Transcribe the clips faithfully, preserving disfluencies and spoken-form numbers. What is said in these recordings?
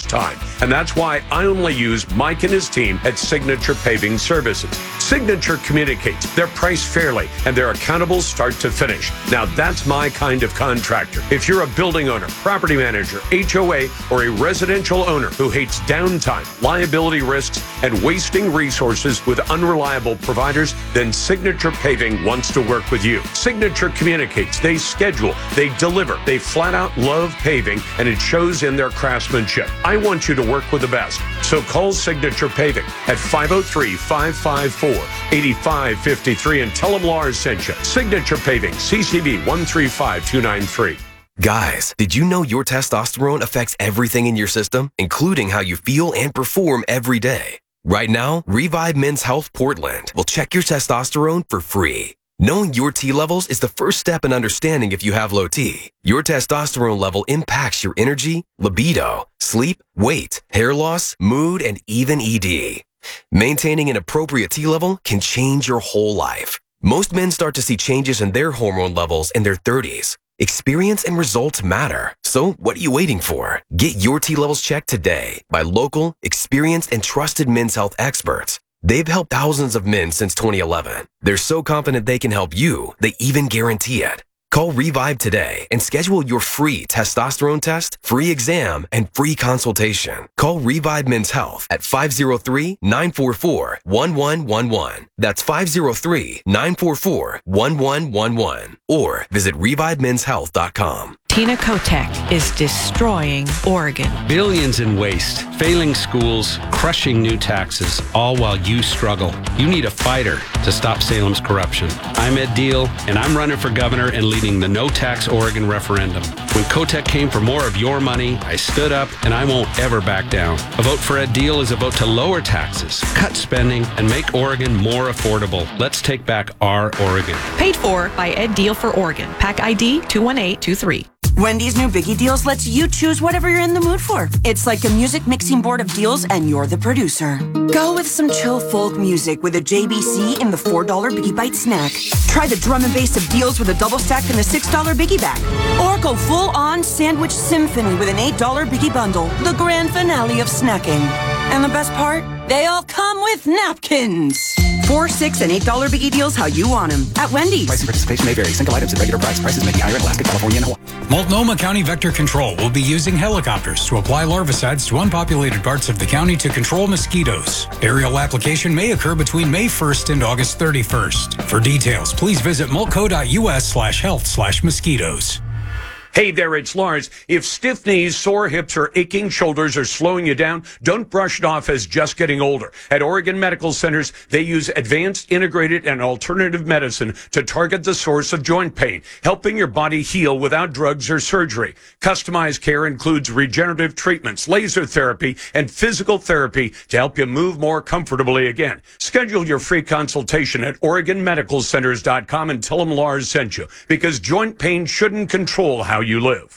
time. And that's why I only use Mike and his team at Signature Paving Services. Signature communicates, they're priced fairly, and they're accountable start to finish. Now that's my kind of contractor. If you're a building owner, property manager, H O A, or a residential owner who hates downtime, liability risks, and wasting resources with unreliable providers, then Signature Paving wants to work with you. Signature communicates, they schedule, they deliver, they flat out love paving, and it shows in their craftsmanship. I want you to work with the best. So call Signature Paving at five oh three, five five four, eight five five three and tell them Lars sent you. Signature Paving, C C V one three five two nine three. Guys, did you know your testosterone affects everything in your system, including how you feel and perform every day? Right now, Revive Men's Health Portland will check your testosterone for free. Knowing your T levels is the first step in understanding if you have low T. Your testosterone level impacts your energy, libido, sleep, weight, hair loss, mood, and even E D. Maintaining an appropriate T level can change your whole life. Most men start to see changes in their hormone levels in their thirties. Experience and results matter. So what are you waiting for? Get your T levels checked today by local, experienced, and trusted men's health experts. They've helped thousands of men since twenty eleven. They're so confident they can help you, they even guarantee it. Call Revive today and schedule your free testosterone test, free exam, and free consultation. Call Revive Men's Health at five oh three, nine four four, one one one one. That's five oh three, nine four four, one one one one. Or visit revive men's health dot com. Tina Kotek is destroying Oregon. Billions in waste, failing schools, crushing new taxes, all while you struggle. You need a fighter to stop Salem's corruption. I'm Ed Deal, and I'm running for governor and leading the No Tax Oregon referendum. When Kotek came for more of your money, I stood up, and I won't ever back down. A vote for Ed Deal is a vote to lower taxes, cut spending, and make Oregon more affordable. Let's take back our Oregon. Paid for by Ed Deal for Oregon. Pack I D two one eight two three. Wendy's new Biggie Deals lets you choose whatever you're in the mood for. It's like a music mixing board of deals, and you're the producer. Go with some chill folk music with a J B C in the four dollar Biggie Bite snack. Try the drum and bass of deals with a double stack in the six dollar Biggie Bag. Or go full-on sandwich symphony with an eight dollar Biggie Bundle, the grand finale of snacking. And the best part? They all come with napkins. Four, six, and eight dollar Biggie Deals how you want them at Wendy's. Price and participation may vary. Single items at regular price. Prices may be higher in Alaska, California, and Hawaii. Multnomah County Vector Control will be using helicopters to apply larvicides to unpopulated parts of the county to control mosquitoes. Aerial application may occur between May first and August thirty-first. For details, please visit mulco.us slash health slash mosquitoes. Hey there, it's Lars. If stiff knees, sore hips, or aching shoulders are slowing you down, don't brush it off as just getting older. At Oregon Medical Centers, they use advanced, integrated, and alternative medicine to target the source of joint pain, helping your body heal without drugs or surgery. Customized care includes regenerative treatments, laser therapy, and physical therapy to help you move more comfortably again. Schedule your free consultation at oregon medical centers dot com and tell them Lars sent you, because joint pain shouldn't control how you live.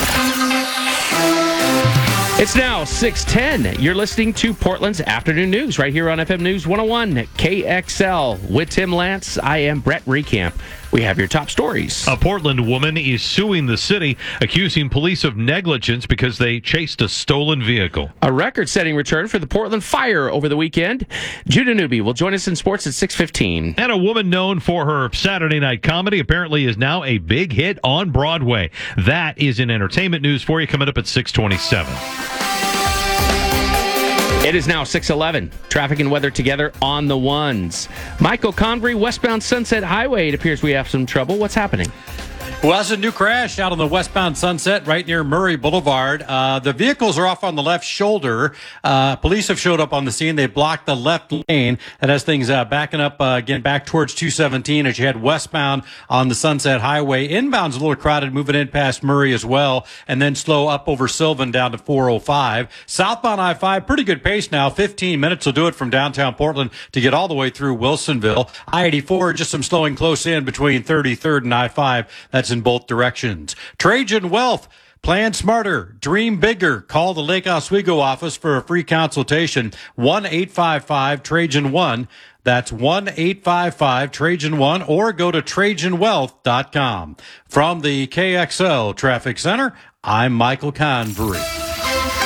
It's now six ten. You're listening to Portland's Afternoon News right here on F M News one oh one K X L. With Tim Lance, I am Brett Recamp. We have your top stories. A Portland woman is suing the city, accusing police of negligence because they chased a stolen vehicle. A record-setting return for the Portland Fire over the weekend. Judah Newby will join us in sports at six fifteen. And a woman known for her Saturday night comedy apparently is now a big hit on Broadway. That is in entertainment news for you coming up at six twenty-seven. It is now six eleven. Traffic and weather together on the ones. Michael Convery, westbound Sunset Highway. It appears we have some trouble. What's happening? Well, that's a new crash out on the westbound Sunset right near Murray Boulevard. Uh, the vehicles are off on the left shoulder. Uh, police have showed up on the scene. They blocked the left lane. That has things uh, backing up uh, again back towards two seventeen as you head westbound on the Sunset Highway. Inbound's a little crowded, moving in past Murray as well, and then slow up over Sylvan down to four oh five. Southbound I five, pretty good pace now. fifteen minutes will do it from downtown Portland to get all the way through Wilsonville. I eighty-four, just some slowing close in between thirty-third and I five. That's in both directions. Trajan Wealth. Plan smarter. Dream bigger. Call the Lake Oswego office for a free consultation. one eight five five Trajan one. That's one eight five five Trajan one, or go to trajan wealth dot com. From the K X L Traffic Center, I'm Michael Convery.